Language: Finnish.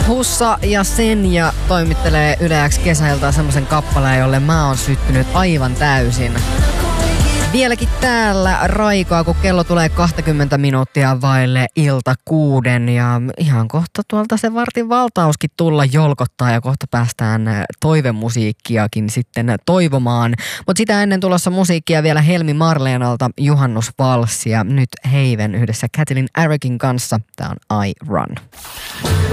Hussa ja Senja toimittelee Yle X kesäiltaan semmoisen kappaleen, jolle mä oon syttynyt aivan täysin. Vieläkin täällä raikoa, kun kello tulee 20 minuuttia vaille ilta 6 ja ihan kohta tuolta se vartin valtauskin tulla jolkottaa ja kohta päästään toivemusiikkiakin sitten toivomaan. Mutta sitä ennen tulossa musiikkia vielä Helmi Marleenalta Juhannusvalssia. Nyt Heiven yhdessä Kathleen Arrekin kanssa. Tää on I Run.